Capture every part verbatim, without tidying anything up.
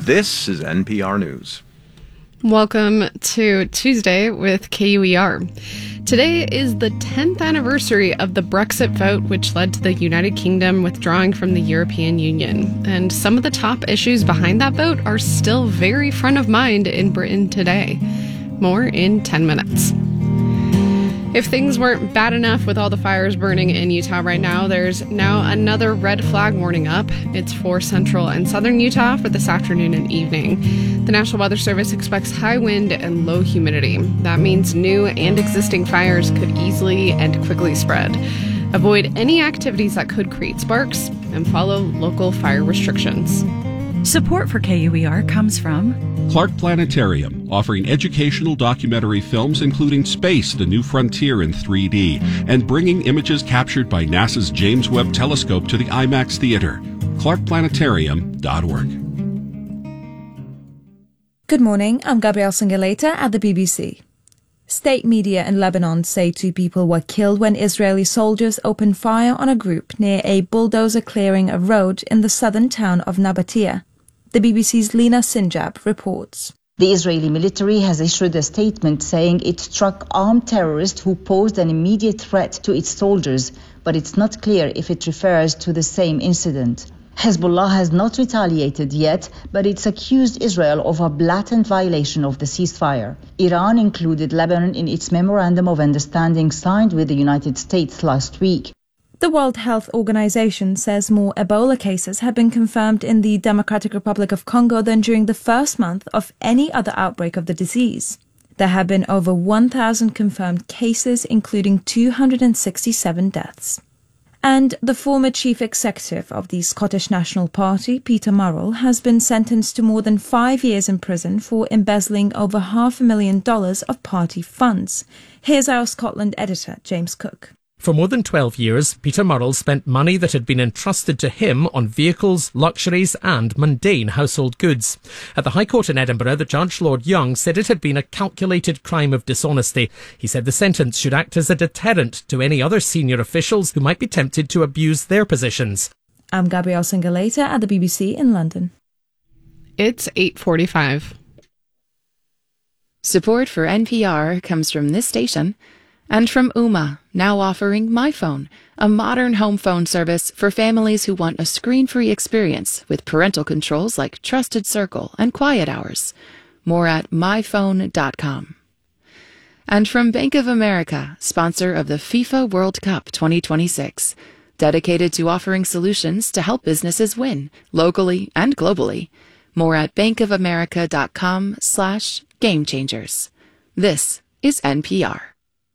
This is N P R News. Welcome to Tuesday with K U E R. Today is the tenth anniversary of the Brexit vote, which led to the United Kingdom withdrawing from the European Union. And some of the top issues behind that vote are still very front of mind in Britain today. More in ten minutes. If things weren't bad enough with all the fires burning in Utah right now, there's now another red flag warning up. It's for central and southern Utah for this afternoon and evening. The National Weather Service expects high wind and low humidity. That means new and existing fires could easily and quickly spread. Avoid any activities that could create sparks and follow local fire restrictions. Support for K U E R comes from Clark Planetarium, offering educational documentary films including Space, the New Frontier in three D, and bringing images captured by NASA's James Webb Telescope to the IMAX Theater. clark planetarium dot org. Good morning, I'm Gabrielle Singoleta at the B B C. State media in Lebanon say two people were killed when Israeli soldiers opened fire on a group near a bulldozer clearing a road in the southern town of Nabatea. The B B C's Lina Sinjab reports. The Israeli military has issued a statement saying it struck armed terrorists who posed an immediate threat to its soldiers, but it's not clear if it refers to the same incident. Hezbollah has not retaliated yet, but it's accused Israel of a blatant violation of the ceasefire. Iran included Lebanon in its Memorandum of Understanding signed with the United States last week. The World Health Organization says more Ebola cases have been confirmed in the Democratic Republic of Congo than during the first month of any other outbreak of the disease. There have been over one thousand confirmed cases, including two hundred sixty-seven deaths. And the former chief executive of the Scottish National Party, Peter Murrell, has been sentenced to more than five years in prison for embezzling over half a million dollars of party funds. Here's our Scotland editor, James Cook. For more than twelve years, Peter Murrell spent money that had been entrusted to him on vehicles, luxuries and mundane household goods. At the High Court in Edinburgh, the judge, Lord Young, said it had been a calculated crime of dishonesty. He said the sentence should act as a deterrent to any other senior officials who might be tempted to abuse their positions. I'm Gabrielle Singoleta at the B B C in London. It's eight forty-five. Support for N P R comes from this station and from Ooma, now offering MyPhone, a modern home phone service for families who want a screen-free experience with parental controls like Trusted Circle and Quiet Hours. More at my phone dot com. And from Bank of America, sponsor of the FIFA World Cup twenty twenty-six, dedicated to offering solutions to help businesses win, locally and globally. More at bankofamerica.com slash game changers. This is N P R.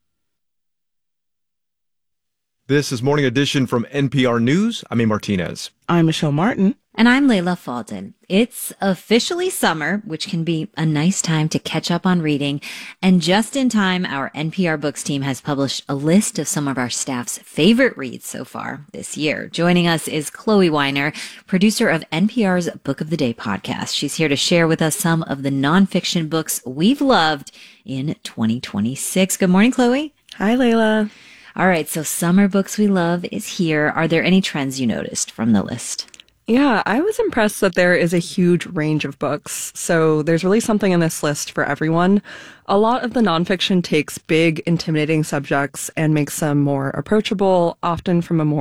This is Morning Edition from N P R News. I'm A. Martinez. I'm Michelle Martin. And I'm Layla Falden. It's officially summer, which can be a nice time to catch up on reading. And just in time, our N P R Books team has published a list of some of our staff's favorite reads so far this year. Joining us is Chloe Weiner, producer of N P R's Book of the Day podcast. She's here to share with us some of the nonfiction books we've loved in twenty twenty-six. Good morning, Chloe. Hi, Layla. All right, so Summer Books We Love is here. Are there any trends you noticed from the list? Yeah, I was impressed that there is a huge range of books. So there's really something in this list for everyone. A lot of the nonfiction takes big, intimidating subjects and makes them more approachable, often from a more